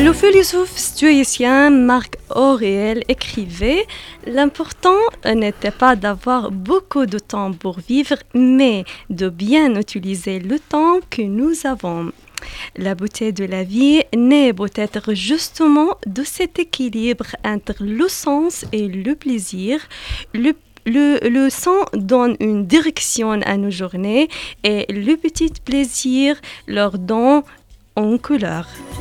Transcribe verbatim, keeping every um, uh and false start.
Le philosophe stoïcien Marc Aurèle écrivait: l'important n'était pas d'avoir beaucoup de temps pour vivre, mais de bien utiliser le temps que nous avons. La beauté de la vie naît peut-être justement de cet équilibre entre le sens et le plaisir. Le Le, le sens donne une direction à nos journées et le petit plaisir leur donne une couleur.